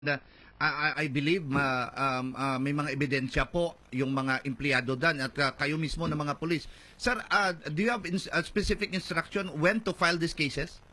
na I believe may mga ebidensya po yung mga empleyado dan at kayo mismo ng mga pulis. Sir, do you have specific instruction when to file these cases?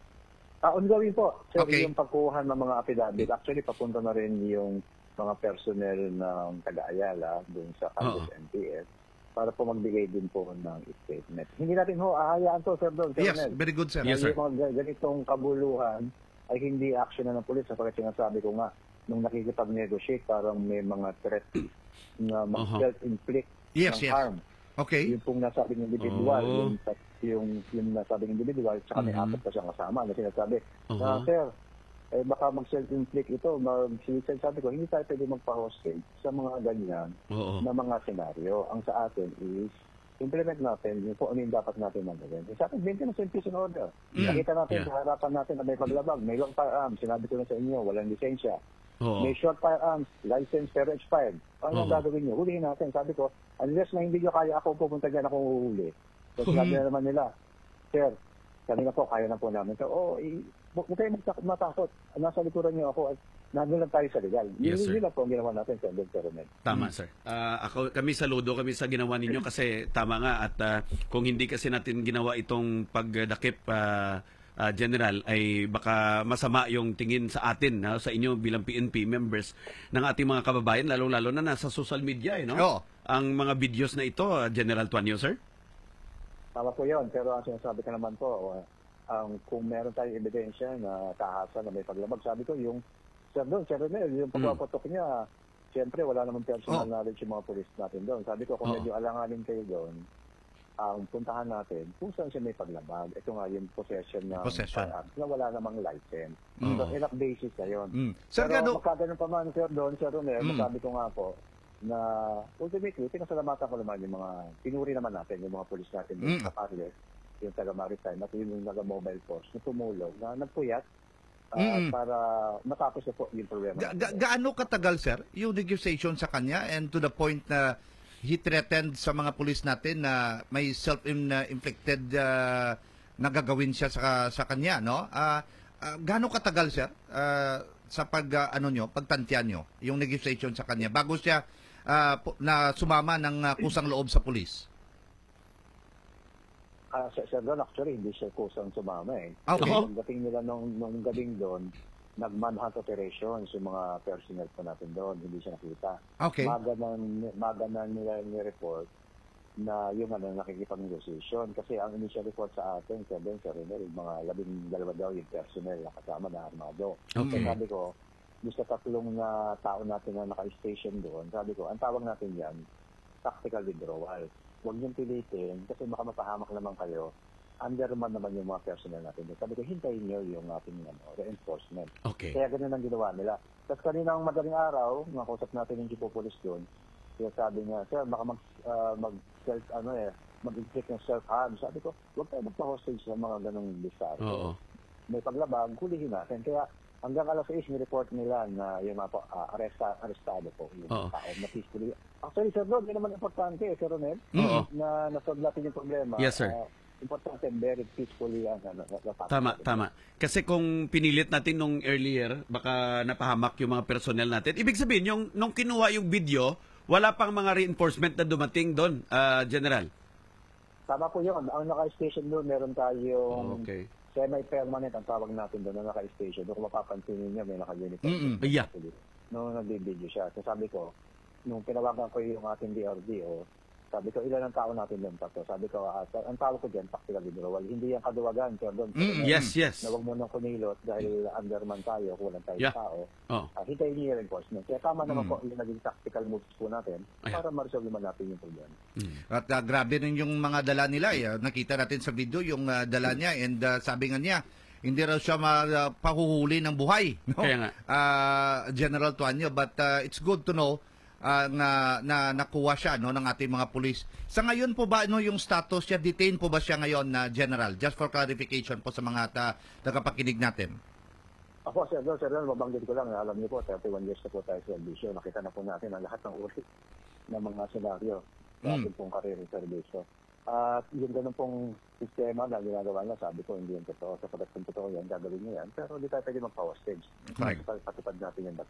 Ongoing po. Sir, Okay. yung pagkuha ng mga affidavit, actually papunta na rin yung mga personnel ng taga-Ayala dun sa Campus NPS para po magbigay din po ng statement. Hindi natin ahayaan to, Sir Don. Yes, very good, sir. Yes, sir. Yung mga ganitong kabuluhan ay hindi action na ng pulis. Sapagkat sinasabi ko nga, nung nakikipag-negotiate, parang may mga threat na mag-self-inflict ng harm. Okay. Yung pong nasabing individual, yung nasabing individual, tsaka may apat pa siyang kasama na sinasabi, sir, baka mag-self-inflict ito. Sabi ko, hindi tayo pwede magpa-hostage sa mga ganyan na mga senaryo. Ang sa atin is, implement natin yung kung ano yung dapat natin magawin. Sa atin, maintenance and peace and order. Nakita natin sa harapan natin na may paglabag, may long firearms, sinabi ko na sa inyo, walang lisensya. May short firearms, license pero expired. Ano ang gagawin nyo? Hulihin natin. Sabi ko, unless na hindi nyo kaya ako pupunta dyan, ako huhuli. So sinabi na naman nila, sir, kanina po, kaya na po namin. So, huwag kayo matakot. Nasa likuran nyo ako at nandun lang tayo sa legal. Yes, yun lang po ang ginawa natin sa Coronel. Tama, sir. Kami saludo kami sa ginawa ninyo kasi tama nga at kung hindi kasi natin ginawa itong pagdakip General, ay baka masama yung tingin sa atin, sa inyo bilang PNP members ng ating mga kababayan, lalo-lalo na nasa social media, ang mga videos na ito, General Tuanyo, sir? Tama po yun, pero ang sinasabi ko naman po, kung meron tayong ebidensya na tahasa na may paglabag, sabi ko yung Sir Ronel, yung pagpapatok niya, siyempre wala namang personal knowledge yung mga pulis natin doon. Sabi ko, kung medyo alanganin kayo doon, ang puntahan natin kung saan siya may paglabag. Ito nga yung possession ng firearms na wala namang license. So, enough basis na yun. Sir, pero magkaganon pa man, Sir Ronel, masabi ko nga po, na ultimately, pinasalamatan ko naman yung mga, pinuri naman natin yung mga pulis natin sa Carles, yung taga-maritime, at yung taga-mobile force, na tumulong, na nagpuyat, para matapos na po yung problema. Gaano katagal, sir, yung negotiation sa kanya and to the point na he threatened sa mga pulis natin na may self-inflicted na gagawin siya sa kanya, no? Gaano katagal, sir, sa pagtantiyan nyo, yung negotiation sa kanya bago siya na sumama ng kusang loob sa pulis? Sir Don, actually, hindi siya kusang sumama eh. Okay. Pagdating nila nung gabing doon, nag-manhunt operations yung mga personnel po natin doon, hindi siya nakita. Okay. Maga na nila ni-report na yung nakikipag-negotiation. Kasi ang initial report sa atin, Sir Ronel, mga 12 daw yung personnel na kasama na armado. Okay. So, sabi ko, sa tatlong na tao natin na naka-station doon, sabi ko, ang tawag natin yan, tactical withdrawal. Huwag niyong pilitin kasi baka mapahamak naman kayo. Underman naman yung mga personnel natin. Sabi ko, hintayin niyo yung ating reinforcement. Okay. Kaya ganun ang ginawa nila. Tapos kaninang madaling araw, nakausap natin yung Chief of Police doon. Kaya sabi niya, sir, baka mag-inflict ng self-harm. Sabi ko, huwag tayo magpa-hostage sa mga ganung disaryo. May paglabag, hulihin natin. Kaya hanggang alas 6, ni-report nila na yung mga arestado po yung tao na peacefully. Actually, Sir Ron, yun naman importante, Sir Ronel, na nasolve natin yung problema. Yes, sir. Importante, very peacefully Tama. Kasi kung pinilit natin nung earlier, baka napahamak yung mga personnel natin. Ibig sabihin, nung kinuha yung video, wala pang mga reinforcement na dumating doon, General? Tama po yun. Ang naka-station doon, meron tayong semi-permanent ang tawag natin doon na naka-station. Doon kung mapapansin niyo, may naka-uniform. Noong nag-video siya. So sabi ko, nung pinawagan ko yung ating DRDO, sabi ko, ilan ang tao natin doon? Sabi ko, ang tawag ko dyan, tactical withdrawal. Hindi yung kaduwagan, sir, doon. Yes. Na huwag mo nang kunilot dahil underman tayo, kung walang tayo tao. Hintayin niyo yung reinforcement. Kaya tama naman po yung naging tactical moves po natin para ma-resolve naman natin yung problema. At grabe rin yung mga dala nila. Nakita natin sa video yung dala niya and sabi nga niya, hindi raw siya pahuhuli ng buhay. No? Kaya nga. General Tuanyo, but it's good to know na nakuha siya ng ating mga pulis. Sa ngayon po ba yung status siya, detain po ba siya ngayon na General? Just for clarification po sa mga tagapakinig natin. Ako, Sir Ron, mabanggit ko lang, alam niyo po, 31 years na po tayo sa servisyo. Nakita na po natin ang lahat ng uri ng mga senaryo sa ating pong karir ng servisyo. At yung ganun pong sistema na ginagawa niya, sabi ko, hindi yan totoo. Sapagat kung totoo yan, gagawin niya yan. Pero hindi tayo pwede magpa-hostage. Correct. Patupad natin yan.